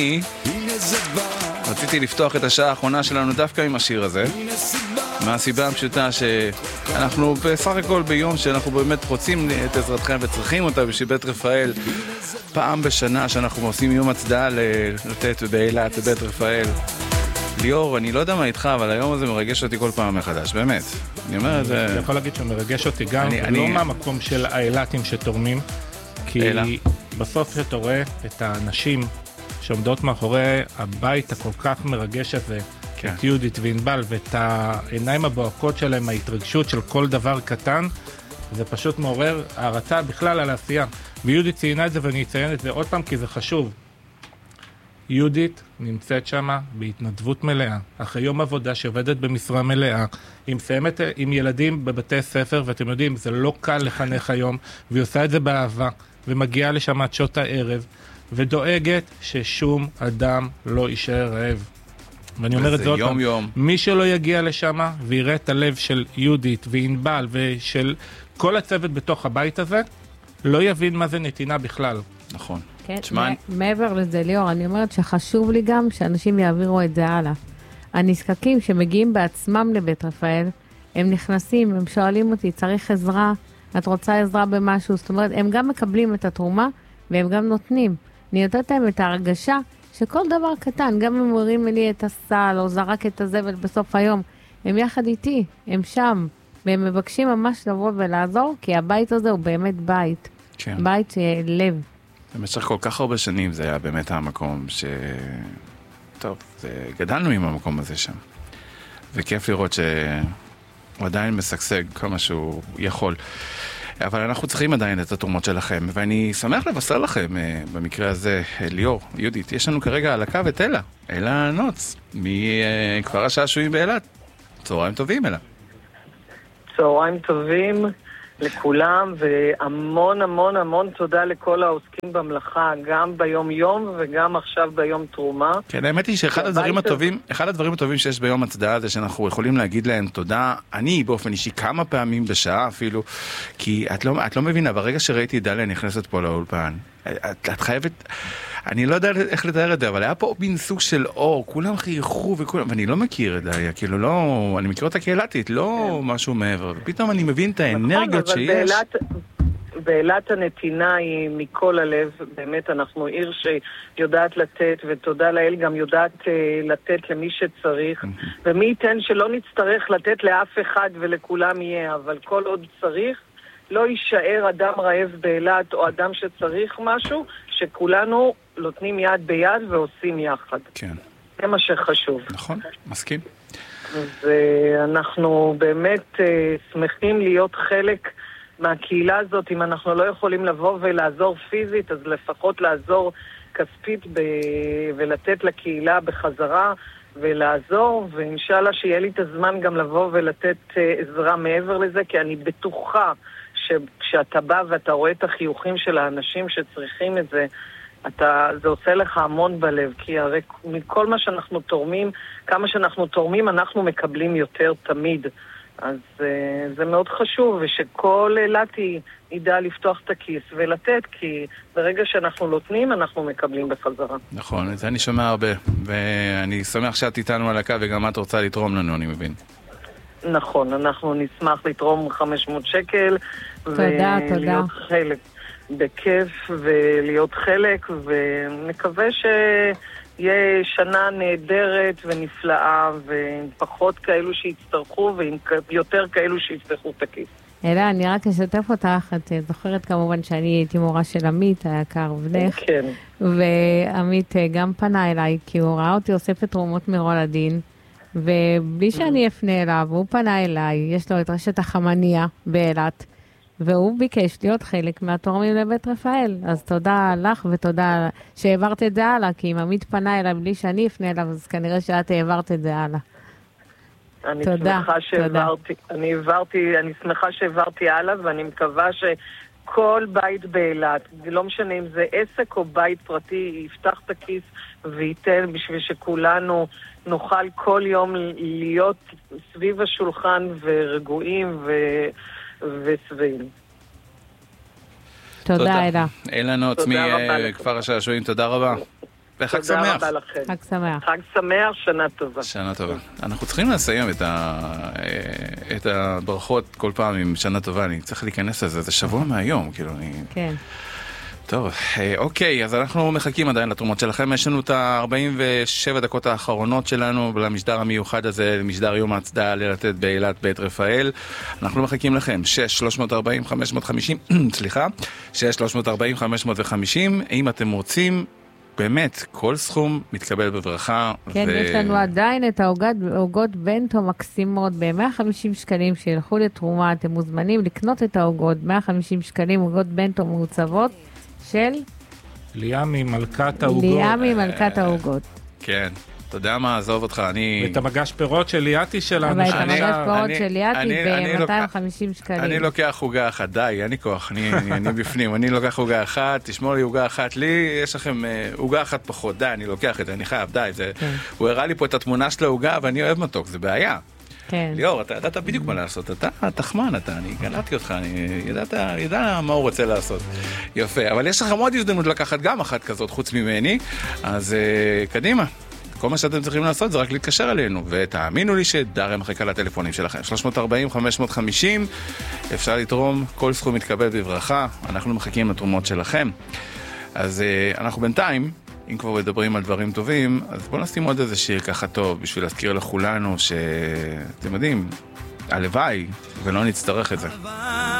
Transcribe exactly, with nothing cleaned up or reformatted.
רציתי לפתוח את השעה האחרונה שלנו דווקא עם השיר הזה, מהסיבה הפשוטה שאנחנו בסך הכל ביום שאנחנו באמת רוצים את עזרתכם וצריכים אותה בשביל בית רפאל, פעם בשנה שאנחנו עושים יום הצדעה לתת באילת בבית רפאל. ליאור, אני לא יודע מה איתך, אבל היום הזה מרגש אותי כל פעם מחדש, באמת. אני אומר את זה... אני יכול להגיד שמרגש אותי גם, אני, לא אני... מהמקום של האילתים שתורמים, כי אלה. בסוף שאתה רואה את האנשים שעומדות מאחורי הבית הכל כך מרגש הזה, כן. את יהודית וענבל, ואת העיניים הבוהקות שלהם, ההתרגשות של כל דבר קטן, זה פשוט מעורר הערצה בכלל על העשייה. ויהודית ציינה את זה ואני אציין את זה עוד פעם כי זה חשוב. יהודית נמצאת שמה בהתנדבות מלאה, אחרי יום עבודה שעובדת במשרה מלאה, היא מסיימת עם ילדים בבתי ספר, ואתם יודעים, זה לא קל לחנך היום, והיא עושה את זה באהבה, ומגיעה לשם עד שעות הערב, ודואגת ששום אדם לא יישאר רעב. ואני אומר את זה עוד פעם, מי שלא יגיע לשם ויראה את הלב של יהודית וענבל ושל כל הצוות בתוך הבית הזה, לא יבין מה זה נתינה בכלל. נכון. כן, מעבר לזה, ליאור, אני אומרת שחשוב לי גם שאנשים יעבירו את זה הלאה. הנזקקים שמגיעים בעצמם לבית רפאל, הם נכנסים, הם שואלים אותי, צריך עזרה, את רוצה עזרה במשהו, זאת אומרת, הם גם מקבלים את התרומה, והם גם נותנים. אני נותנת להם את ההרגשה שכל דבר קטן, גם אם מורים לי את הסל, או זרק את הזבל בסוף היום, הם יחד איתי, הם שם, והם מבקשים ממש לבוא ולעזור, כי הבית הזה הוא באמת בית. כן. בית של לב. במשך כל כך הרבה שנים זה היה באמת המקום ש... טוב, זה... גדלנו עם המקום הזה שם. וכיף לראות שהוא עדיין משגשג כמה שהוא יכול. אבל אנחנו צריכים עדיין את התרומות שלכם, ואני שמח לבשר לכם, במקרה הזה, ליאור, יהודית, יש לנו כרגע על הקו את אלה, אלה נוץ, מכפר השעשועים באילת. צהריים טובים, אלה. צהריים טובים. לכולם, והמון המון המון תודה לכל העוסקים במלאכה, גם ביום יום וגם עכשיו ביום תרומה. כן, האמת היא שאחד הדברים הטובים, אחד הדברים הטובים שיש ביום הצדעה זה שאנחנו יכולים להגיד להם תודה, אני באופן אישי כמה פעמים בשעה אפילו, כי את לא, את לא מבינה, ברגע שראיתי דליה נכנסת פה לאולפן, את, את חייבת... אני לא יודע איך לתאר את זה, אבל היה פה מין סוג של אור, כולם חייכו וכולם, ואני לא מכיר את זה, כאילו לא, אני מכיר אותה קהילתית, לא משהו מעבר, ופתאום אני מבין את האנרגיות שיש. באילת, באילת הנתינה היא מכל הלב, באמת אנחנו עיר שיודעת לתת, ותודה לאל גם יודעת uh, לתת למי שצריך, ומי ייתן שלא נצטרך לתת לאף אחד ולכולם יהיה, אבל כל עוד צריך, לא יישאר אדם רעב באילת או אדם שצריך משהו, שכולנו נותנים יד ביד ועושים יחד. כן. זה מה שחשוב. נכון, מסכים. ואנחנו באמת uh, שמחים להיות חלק מהקהילה הזאת. אם אנחנו לא יכולים לבוא ולעזור פיזית, אז לפחות לעזור כספית ב... ולתת לקהילה בחזרה ולעזור, ואינשאללה שיהיה לי את הזמן גם לבוא ולתת uh, עזרה מעבר לזה, כי אני בטוחה שכשאתה בא ואתה רואה את החיוכים של האנשים שצריכים את זה, אתה, זה עושה לך המון בלב, כי הרי מכל מה שאנחנו תורמים, כמה שאנחנו תורמים, אנחנו מקבלים יותר תמיד. אז uh, זה מאוד חשוב, ושכל אילתי ידע לפתוח את הכיס ולתת, כי ברגע שאנחנו נותנים, אנחנו מקבלים בחזרה. נכון, את זה אני שומע הרבה, ואני שמח שאת איתנו על הקו, וגם את רוצה לתרום לנו, אני מבין. נכון, אנחנו נשמח לתרום חמש מאות שקל. תודה, תודה. ולהיות חלק בכיף, ולהיות חלק, ונקווה שיהיה שנה נהדרת ונפלאה, ועם פחות כאלו שיצטרכו, ועם יותר כאלו שיצטרכו את הכיס. אלא, אני רק אשתף אותך, את זוכרת כמובן שאני הייתי מורה של עמית, היקר ובנך. כן. ועמית גם פנה אליי, כי הוא ראה אותי אוספת תרומות מרולדין, ובלי שאני אפנה אליו, הוא פנה אליי, יש לו את רשת החמניה באילת, והוא ביקש להיות חלק מהתורמים לבית רפאל. אז תודה לך ותודה שהעברת את זה הלאה, כי אם עמית פנה אליי בלי שאני אפנה אליו, אז כנראה שאת העברת את זה הלאה. אני תודה, שמחה שהעברתי, אני העברתי, אני שמחה שהעברתי הלאה, ואני מקווה שכל בית באילת, לא משנה אם זה עסק או בית פרטי, יפתח את הכיס וייתן בשביל שכולנו נוכל כל יום להיות סביב השולחן ורגועים ו... וסביבים. תודה, אלה. אלה נוץ מכפר השעשועים, תודה רבה. וחג שמח. תודה רבה לכם. חג שמח. חג שמח, שנה טובה. שנה טובה. אנחנו צריכים לסיים את, ה... את הברכות כל פעם עם שנה טובה, אני צריך להיכנס לזה, זה שבוע מהיום, כאילו אני... כן. טוב, אוקיי, אז אנחנו מחכים עדיין לתרומות שלכם, יש לנו את ה-ארבעים ושבע דקות האחרונות שלנו למשדר המיוחד הזה, למשדר יום ההצדעה ללתת באילת בית רפאל, אנחנו מחכים לכם, שש שלוש ארבעים חמש חמישים, סליחה, שש שלוש ארבעים חמש חמישים, אם אתם רוצים, באמת, כל סכום מתקבל בברכה. כן, ו... יש לנו עדיין את העוגות בנטו מקסימות ב-מאה וחמישים שקלים שילכו לתרומה, אתם מוזמנים לקנות את העוגות, מאה וחמישים שקלים, עוגות בנטו מעוצבות, של? ליאמי מלכת העוגות. ליאמי מלכת העוגות. כן, אתה יודע מה, עזוב אותך, אני... ואת המגש פירות של ליאתי שלנו. אבל את המגש פירות של ליאתי ב-מאתיים וחמישים שקלים. אני לוקח עוגה אחת, די, אין לי כוח, אני בפנים, אני לוקח עוגה אחת, תשמור לי עוגה אחת, לי יש לכם עוגה אחת פחות, די, אני לוקח את זה, אני חייב, די, הוא הראה לי פה את התמונה של העוגה, ואני אוהב מתוק, זה בעיה. ליאור, אתה ידעת בדיוק מה לעשות, אתה תחמן, אתה, אני גלעתי אותך, אני ידעת, ידע מה הוא רוצה לעשות. יפה, אבל יש לכם עוד הזדמנות לקחת גם אחת כזאת חוץ ממני, אז uh, קדימה. כל מה שאתם צריכים לעשות זה רק להתקשר אלינו, ותאמינו לי שדריה מחכה לטלפונים שלכם. שלוש ארבעים חמש חמישים, אפשר לתרום, כל סכום מתקבל בברכה, אנחנו מחכים לתרומות שלכם. אז uh, אנחנו בינתיים, אם כבר מדברים על דברים טובים, אז בואו נשים עוד איזה שיר ככה טוב, בשביל להזכיר לכולנו שאתם יודעים, הלוואי, ולא נצטרך את זה.